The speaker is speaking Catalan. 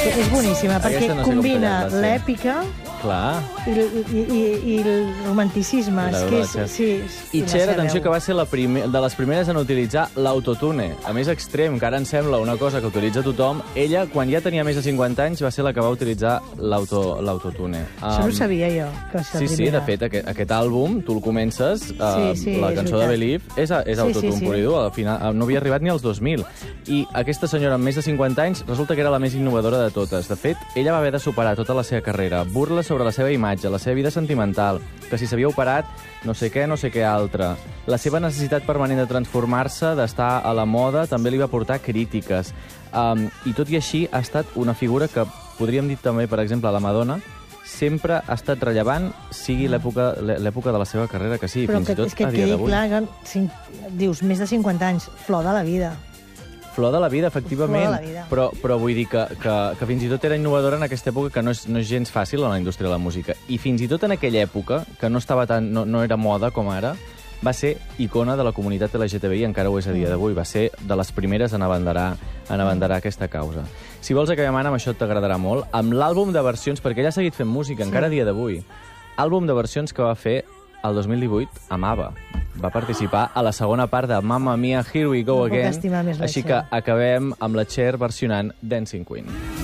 És boníssima, perquè Aquesta no sé com combina tallar-la, sí. l'èpica Clar. i el romanticisme. La És veu que de la és, Cher. sí, I Cher, atenció, que va ser de les primeres en utilitzar l'autotune. A més extrem, que ara ens sembla una cosa que utilitza tothom. Ella, quan ja tenia més de 50 anys, va ser la que va utilitzar l'autotune. Això no ho sabia jo. Que Sí, de fet, aquest àlbum, tu el comences, la cançó de Believe és autotune pur i dur. Al final no havia arribat ni als 2000. I aquesta senyora amb més de 50 anys resulta que era la més innovadora de totes. De fet, ella va haver de superar tota la seva carrera, burles sobre la seva imatge, la seva vida sentimental, que si s'havia operat no sé què altre. La seva necessitat permanent de transformar-se, d'estar a la moda, també li va portar crítiques. I tot i així ha estat una figura que podríem dir també, per exemple, a la Madonna, sempre ha estat rellevant, sigui l'època de la seva carrera que sigui, fins i tot a dia d'avui. Però és que quedi clar, dius, més de 50 anys, flor de la vida. Flor de la vida, efectivament, Flor de la vida. però vull dir que fins i tot era innovadora en aquesta època, que no és gens fàcil en la indústria de la música. I fins i tot en aquella època, que no era moda com ara, va ser icona de la comunitat LGTBI, encara ho és a dia d'avui. Va ser de les primeres en abanderar aquesta causa. Si vols, acabem, Anna, amb això t'agradarà molt, amb l'àlbum de versions, perquè ella ha seguit fent música, encara a dia d'avui. Àlbum de versions que va fer el 2018 amb ABBA. Va participar a la segona part de Mamma Mia, Here We Go Again, així que acabem amb la Cher versionant Dancing Queen.